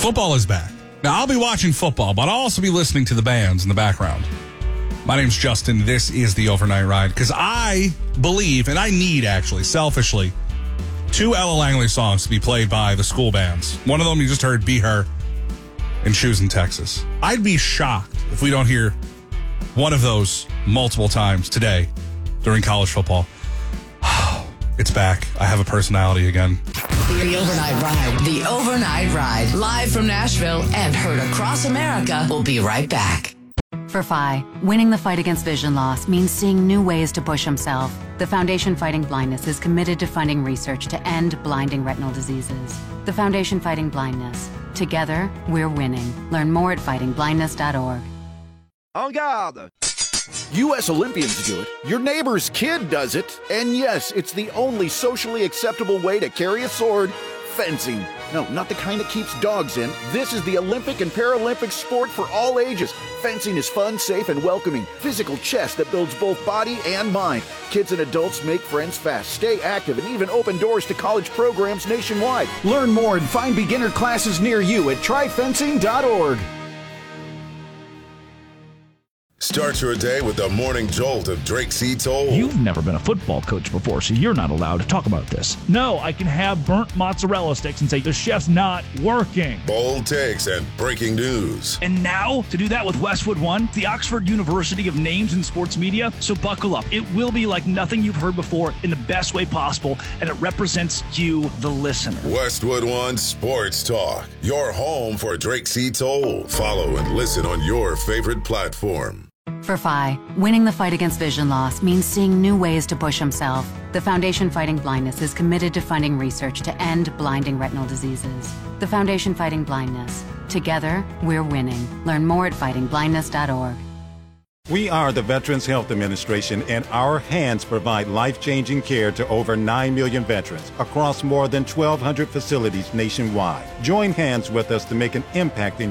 Football is back. Now, I'll be watching football, but I'll also be listening to the bands in the background. My name's Justin. This is the Overnight Ride, because I believe, and I need, actually, selfishly, 2 Ella Langley songs to be played by the school bands. One of them you just heard, Be Her, in Shoes in Texas. I'd be shocked if we don't hear one of those multiple times today during college football. It's back. I have a personality again. The Overnight Ride. The Overnight Ride. Live from Nashville and heard across America. We'll be right back. For Phi, winning the fight against vision loss means seeing new ways to push himself. The Foundation Fighting Blindness is committed to funding research to end blinding retinal diseases. The Foundation Fighting Blindness. Together, we're winning. Learn more at fightingblindness.org. En garde! U.S. Olympians do it. Your neighbor's kid does it. And yes, it's the only socially acceptable way to carry a sword. Fencing. No, not the kind that keeps dogs in. This is the Olympic and Paralympic sport for all ages. Fencing is fun, safe, and welcoming. Physical chess that builds both body and mind. Kids and adults make friends fast, stay active, and even open doors to college programs nationwide. Learn more and find beginner classes near you at tryfencing.org. Start your day with the morning jolt of Drake C. Toll. You've never been a football coach before, so you're not allowed to talk about this. No, I can have burnt mozzarella sticks and say the chef's not working. Bold takes and breaking news. And now, to do that with Westwood One, the Oxford University of names in sports media, so buckle up. It will be like nothing you've heard before in the best way possible, and it represents you, the listener. Westwood One Sports Talk, your home for Drake C. Toll. Follow and listen on your favorite platform. For Phi, winning the fight against vision loss means seeing new ways to push himself. The Foundation Fighting Blindness is committed to funding research to end blinding retinal diseases. The Foundation Fighting Blindness. Together, we're winning. Learn more at fightingblindness.org. We are the Veterans Health Administration, and our hands provide life-changing care to over 9 million veterans across more than 1,200 facilities nationwide. Join hands with us to make an impact in